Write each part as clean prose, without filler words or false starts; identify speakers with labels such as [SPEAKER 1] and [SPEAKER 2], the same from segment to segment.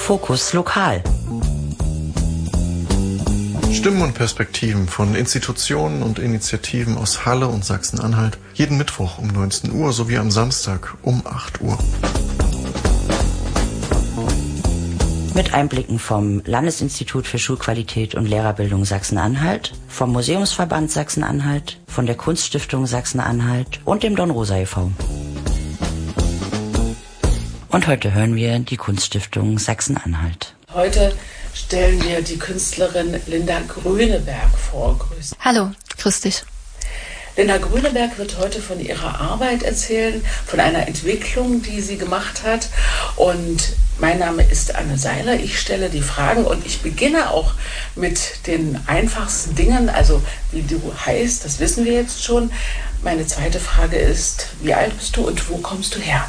[SPEAKER 1] Fokus Lokal.
[SPEAKER 2] Stimmen und Perspektiven von Institutionen und Initiativen aus Halle und Sachsen-Anhalt. Jeden Mittwoch um 19 Uhr sowie am Samstag um 8 Uhr.
[SPEAKER 1] Mit Einblicken vom Landesinstitut für Schulqualität und Lehrerbildung Sachsen-Anhalt, vom Museumsverband Sachsen-Anhalt, von der Kunststiftung Sachsen-Anhalt und dem Dornrosa e.V. Und heute hören wir die Kunststiftung Sachsen-Anhalt.
[SPEAKER 3] Heute stellen wir die Künstlerin Linda Grüneberg vor. Grüß.
[SPEAKER 4] Hallo, grüß dich.
[SPEAKER 3] Linda Grüneberg wird heute von ihrer Arbeit erzählen, von einer Entwicklung, die sie gemacht hat. Und mein Name ist Anne Seiler. Ich stelle die Fragen und ich beginne auch mit den einfachsten Dingen. Also wie du heißt, das wissen wir jetzt schon. Meine zweite Frage ist, wie alt bist du und wo kommst du her?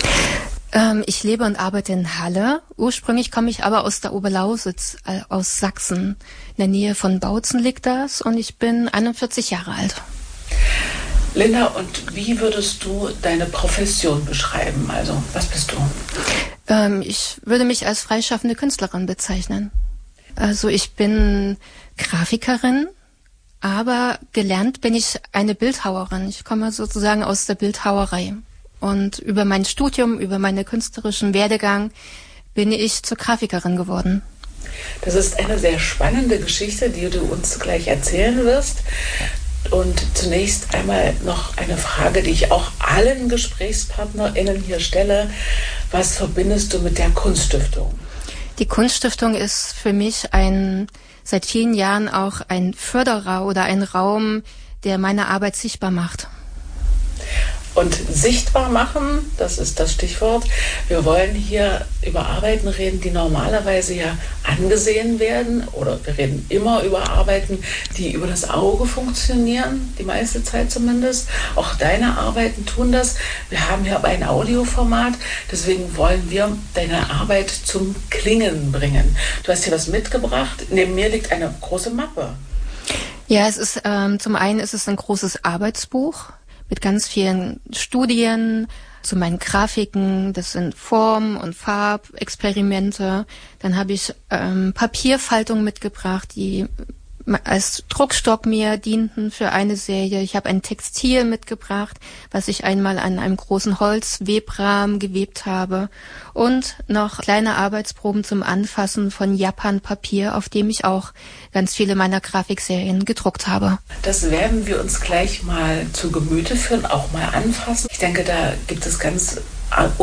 [SPEAKER 4] Ich lebe und arbeite in Halle. Ursprünglich komme ich aber aus der Oberlausitz, aus Sachsen. In der Nähe von Bautzen liegt das und ich bin 41 Jahre alt.
[SPEAKER 3] Linda, und wie würdest du deine Profession beschreiben? Also, was bist du?
[SPEAKER 4] Ich würde mich als freischaffende Künstlerin bezeichnen. Also ich bin Grafikerin, aber gelernt bin ich eine Bildhauerin. Ich komme sozusagen aus der Bildhauerei. Und über mein Studium, über meinen künstlerischen Werdegang bin ich zur Grafikerin geworden.
[SPEAKER 3] Das ist eine sehr spannende Geschichte, die du uns gleich erzählen wirst. Und zunächst einmal noch eine Frage, die ich auch allen GesprächspartnerInnen hier stelle. Was verbindest du mit der Kunststiftung?
[SPEAKER 4] Die Kunststiftung ist für mich seit vielen Jahren auch ein Förderer oder ein Raum, der meine Arbeit sichtbar macht.
[SPEAKER 3] Und sichtbar machen, das ist das Stichwort. Wir wollen hier über Arbeiten reden, die normalerweise ja angesehen werden. Oder wir reden immer über Arbeiten, die über das Auge funktionieren, die meiste Zeit zumindest. Auch deine Arbeiten tun das. Wir haben hier aber ein Audioformat, deswegen wollen wir deine Arbeit zum Klingen bringen. Du hast hier was mitgebracht. Neben mir liegt eine große Mappe.
[SPEAKER 4] Ja, es ist zum einen ist es ein großes Arbeitsbuch mit ganz vielen Studien zu meinen Grafiken. Das sind Form- und Farbexperimente. Dann habe ich Papierfaltung mitgebracht, die als Druckstock mir dienten für eine Serie. Ich habe ein Textil mitgebracht, was ich einmal an einem großen Holzwebrahmen gewebt habe. Und noch kleine Arbeitsproben zum Anfassen von Japan-Papier, auf dem ich auch ganz viele meiner Grafikserien gedruckt habe.
[SPEAKER 3] Das werden wir uns gleich mal zu Gemüte führen, auch mal anfassen. Ich denke, da gibt es ganz